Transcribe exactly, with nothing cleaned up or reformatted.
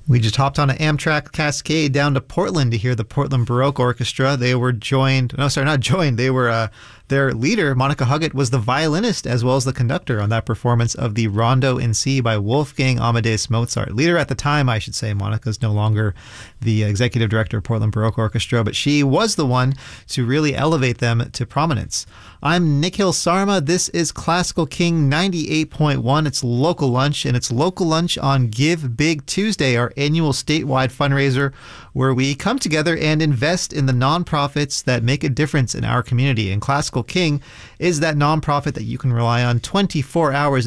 We just hopped on an Amtrak Cascade down to Portland to hear the Portland Baroque Orchestra. They were joined, no, sorry, not joined. They were, uh, their leader, Monica Huggett, was the violinist as well as the conductor on that performance of the Rondo in C by Wolfgang Amadeus Mozart. Leader at the time, I should say. Monica's no longer the executive director of Portland Baroque Orchestra, but she was the one to really elevate them to prominence. I'm Nikhil Sarma. This is Classical King ninety-eight point one. It's Local Lunch, and it's Local Lunch on Give Big Tuesday, our annual statewide fundraiser where we come together and invest in the nonprofits that make a difference in our community. And Classical King is that nonprofit that you can rely on twenty-four hours